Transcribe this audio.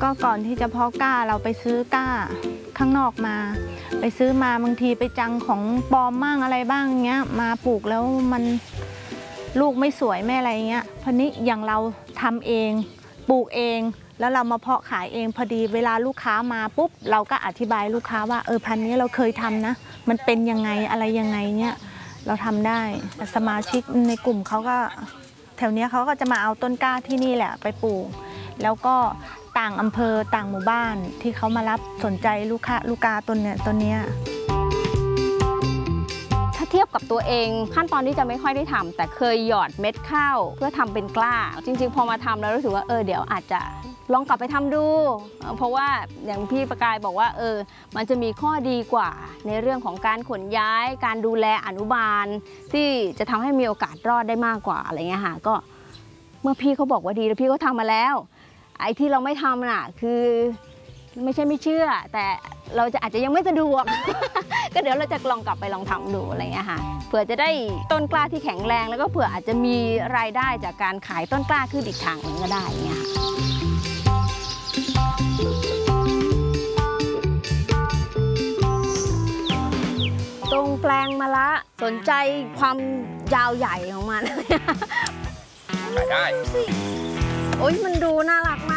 ก็ก่อนที่จะเพาะกล้าเราไปซื้อกล้าข้างนอกมาไปซื้อมาบางทีไปจังของปลอมมั่งอะไรบ้างเงี้ยมาปลูกแล้วมันลูกไม่สวยไม่อะไรเงี้ยพอนี้อย่างเราทำเองปลูกเองแล้วเรามาเพาะขายเองพอดีเวลาลูกค้ามาปุ๊บเราก็อธิบายลูกค้าว่าพันธุ์นี้เราเคยทำนะมันเป็นยังไงอะไรยังไงเนี่ยเราทำได้สมาชิกในกลุ่มเขาก็แถวนี้เขาก็จะมาเอาต้นกล้าที่นี่แหละไปปลูกแล้วก็ต่างอำเภอต่างหมู่บ้านที่เขามารับสนใจลูกกาต้นเนี้ยถ้าเทียบกับตัวเองขั้นตอนที่จะไม่ค่อยได้ทำแต่เคยหยอดเม็ดข้าวเพื่อทำเป็นกล้าจริงๆพอมาทำแล้วรู้สึกว่าเดี๋ยวอาจจะลองกลับไปทำดูเพราะว่าอย่างพี่ประกายบอกว่ามันจะมีข้อดีกว่าในเรื่องของการขนย้ายการดูแลอนุบาลที่จะทำให้มีโอกาสรอดได้มากกว่าอะไรเงี้ยค่ะก็เมื่อพี่เขาบอกว่าดีแล้วพี่เขาทำมาแล้วไอ้ที่เราไม่ทำน่ะคือไม่ใช่ไม่เชื่อแต่เราอาจจะยังไม่สะดวก ก็เดี๋ยวเราจะลองกลับไปลองทำดูอะไรเงี้ยค่ะเผื่อจะได้ต้นกล้าที่แข็งแรงแล้วก็เผื่ออาจจะมีรายได้จากการขายต้นกล้าขึ้นอีกทางหนึ่งก็ได้เงี้ยค่ะตรงแปลงมะละสนใจความยาวใหญ่ของมันขายได้โอ้ยมันดูน่ารัก